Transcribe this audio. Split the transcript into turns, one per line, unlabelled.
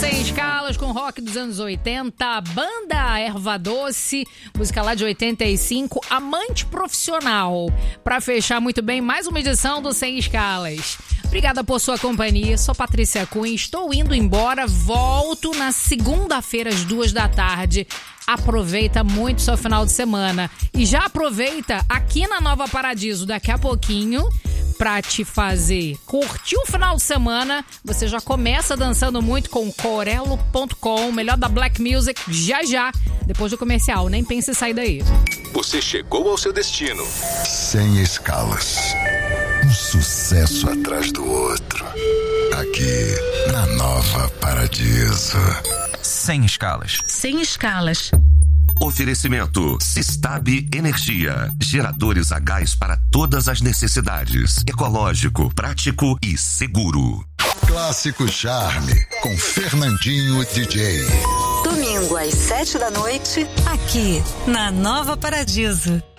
Sem Escalas com rock dos anos 80, banda Erva Doce, música lá de 85, Amante Profissional. Pra fechar muito bem, mais uma edição do Sem Escalas. Obrigada por sua companhia, sou Patrícia Cunha, estou indo embora, volto na segunda-feira às 14h. Aproveita muito seu final de semana e já aproveita aqui na Nova Paradiso daqui a pouquinho pra te fazer curtir o final de semana. Você já começa dançando muito com Corelo.com, melhor da Black Music, já, depois do comercial. Nem pense em sair daí.
Você chegou ao seu destino.
Sem Escalas. Um sucesso atrás do outro. Aqui na Nova Paradiso.
Sem Escalas.
Sem Escalas.
Oferecimento Sistab Energia. Geradores a gás para todas as necessidades. Ecológico, prático e seguro.
Clássico Charme, com Fernandinho DJ.
Domingo às 7 da noite, aqui na Nova Paradiso.